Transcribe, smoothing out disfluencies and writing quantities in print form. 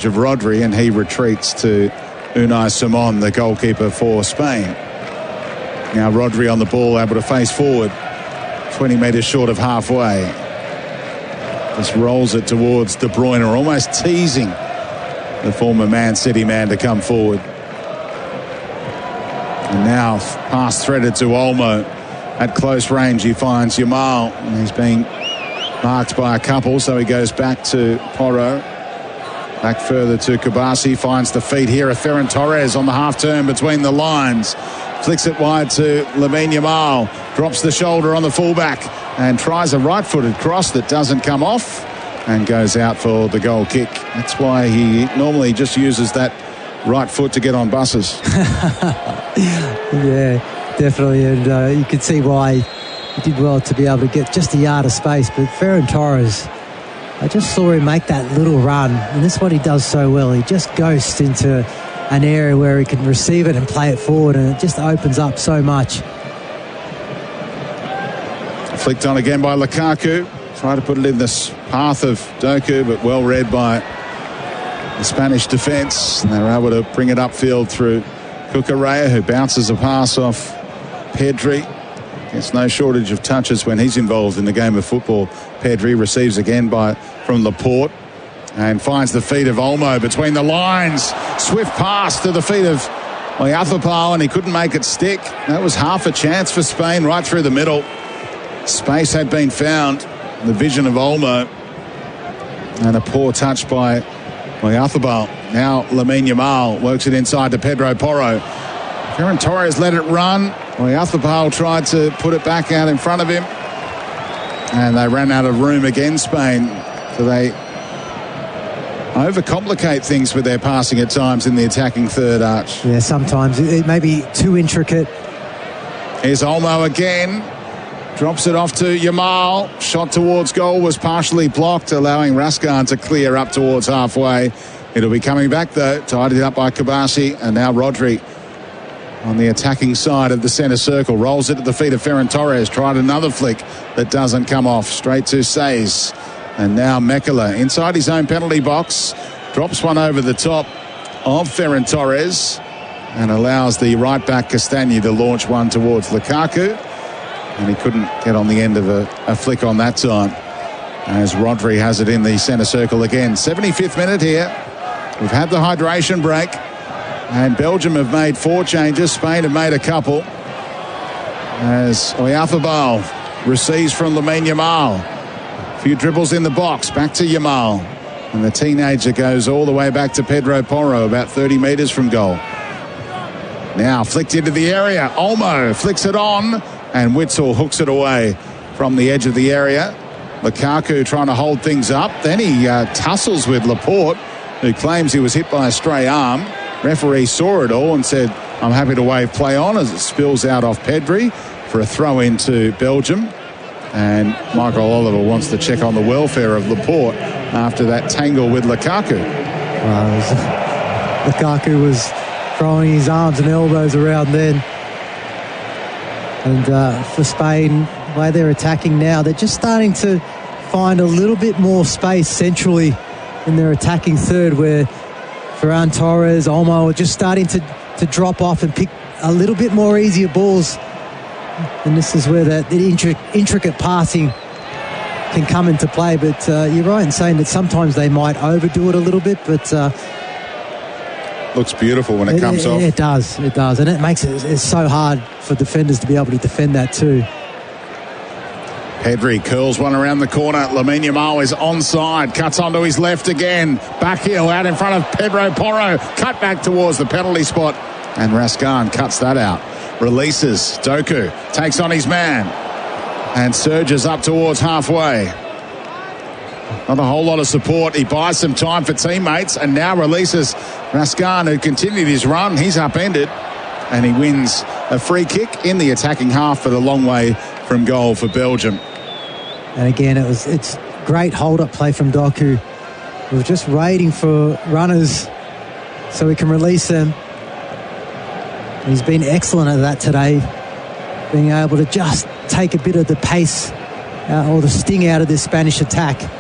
of Rodri, and he retreats to Unai Simon, the goalkeeper for Spain. Now Rodri on the ball, able to face forward, 20 metres short of halfway. Just rolls it towards De Bruyne, almost teasing the former Man City man to come forward. And now pass threaded to Olmo. At close range he finds Yamal, and he's being marked by a couple, so he goes back to Porro. Back further to Kabasi, finds the feet here of Ferran Torres on the half turn between the lines. Flicks it wide to Lamine Yamal, drops the shoulder on the fullback and tries a right-footed cross that doesn't come off and goes out for the goal kick. That's why he normally just uses that right foot to get on buses. Yeah, definitely, and you can see why he did well to be able to get just a yard of space. But Ferran Torres, I just saw him make that little run, and this is what he does so well. He just ghosts into an area where he can receive it and play it forward, and it just opens up so much. Flicked on again by Lukaku. Tried to put it in the path of Doku, but well read by the Spanish defence. And they were able to bring it upfield through Cucurella, who bounces a pass off Pedri. Gets no shortage of touches when he's involved in the game of football. Pedri receives again from Laporte and finds the feet of Olmo between the lines. Swift pass to the feet of Oyarzabal, and he couldn't make it stick. That was half a chance for Spain right through the middle. Space had been found. The vision of Olmo, and a poor touch by Oyarzabal. Now Lamine Yamal works it inside to Pedro Porro. Ferran Torres let it run. Oyarzabal tried to put it back out in front of him, and they ran out of room again, Spain. So they overcomplicate things with their passing at times in the attacking third arch. Yeah, sometimes it may be too intricate. Here's Olmo again. Drops it off to Yamal. Shot towards goal was partially blocked, allowing Raskan to clear up towards halfway. It'll be coming back, though. Tidied up by Kabasi, and now Rodri on the attacking side of the centre circle. Rolls it to the feet of Ferran Torres. Tried another flick that doesn't come off. Straight to Says. And now Mekala inside his own penalty box. Drops one over the top of Ferran Torres and allows the right back Castagne to launch one towards Lukaku. And he couldn't get on the end of a flick on that time, as Rodri has it in the centre circle again. 75th minute here. We've had the hydration break, and Belgium have made 4 changes. Spain have made a couple, as Oyarzabal receives from Lamine Yamal. A few dribbles in the box, back to Yamal, and the teenager goes all the way back to Pedro Porro, about 30 metres from goal. Now flicked into the area. Olmo flicks it on, and Witsel hooks it away from the edge of the area. Lukaku trying to hold things up. Then he tussles with Laporte, who claims he was hit by a stray arm. Referee saw it all and said, I'm happy to wave play on, as it spills out off Pedri for a throw into Belgium. And Michael Oliver wants to check on the welfare of Laporte after that tangle with Lukaku. Lukaku was throwing his arms and elbows around then. And for Spain, the way they're attacking now, they're just starting to find a little bit more space centrally in their attacking third, where Ferran Torres, Olmo are just starting to drop off and pick a little bit more easier balls. And this is where the intricate passing can come into play. But you're right in saying that sometimes they might overdo it a little bit, but looks beautiful when it comes off. It does, and it makes it's so hard for defenders to be able to defend that too. Pedri curls one around the corner. Lamine Yamal is onside, cuts onto his left again. Back heel out in front of Pedro Porro. Cut back towards the penalty spot, and Raskan cuts that out. Releases. Doku takes on his man and surges up towards halfway. Not a whole lot of support. He buys some time for teammates and now releases Raskan, who continued his run. He's upended, and he wins a free kick in the attacking half, but a long way from goal for Belgium. And again, it's great hold-up play from Doku. We're just waiting for runners so we can release them. He's been excellent at that today, being able to just take a bit of the pace or the sting out of this Spanish attack.